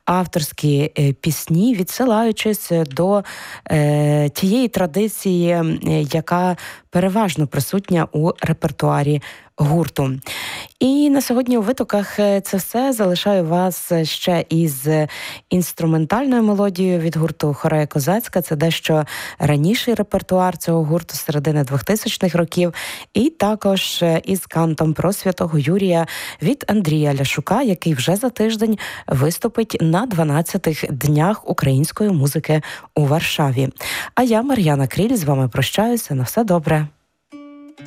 авторські пісні, відсилаючись до тієї традиції, яка переважно присутня у репертуарі гурту. І на сьогодні у витоках це все. Залишаю вас ще із інструментальною мелодією від гурту Хорея Козацька. Це дещо раніший репертуар цього гурту з середини 2000-х років. І також із кантом про Святого Юрія від Андрія Ляшука, який вже за тиждень виступить на 12-х днях української музики у Варшаві. А я, Мар'яна Кріль, з вами прощаюся. На все добре.